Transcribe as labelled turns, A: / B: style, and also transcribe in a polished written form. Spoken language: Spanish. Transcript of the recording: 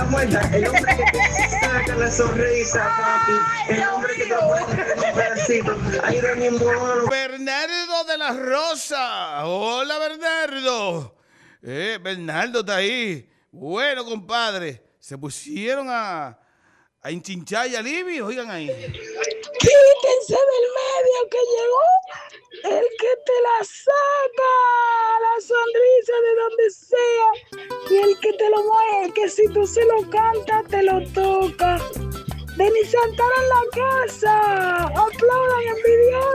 A: muerta, el hombre que te saca la sonrisa, papi, el hombre que te pone en un pedacito, ahí de mi mono.
B: Bernardo de la Rosa. Hola, Bernardo. Bernardo está ahí. Bueno, compadre. Se pusieron a enchinchar y a Libby. Oigan ahí.
C: Quítense del medio que llegó el que te la saca la sonrisa de donde sea y el que te lo mueve, que si tú se lo cantas te lo toca. Denis Santana en la casa, aplaudan envidiosos.